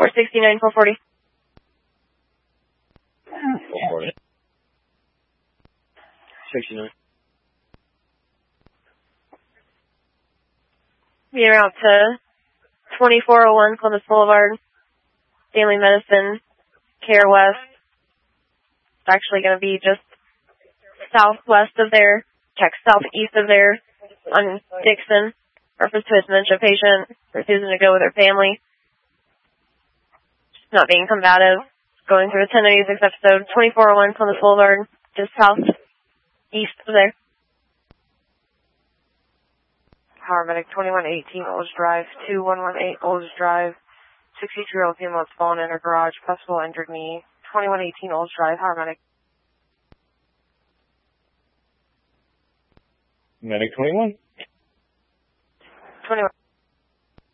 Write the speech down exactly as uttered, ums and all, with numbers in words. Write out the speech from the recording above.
four sixty-nine, four forty. four forty. sixty-nine. Be around to twenty-four oh one Columbus Boulevard, Family Medicine, Care West. It's actually going to be just southwest of there, check southeast of there on Dixon. Reference to a dementia patient refusing to go with her family. Just not being combative. Going through a ten ninety-six episode, twenty-four oh one Columbus Boulevard, just southeast of there. Paramedic twenty-one eighteen Olds Drive, two one one eight Olds Drive, sixty-two-year-old female that's fallen in her garage, possible injured knee. twenty-one eighteen Olds Drive, Paramedic. Medic twenty-one.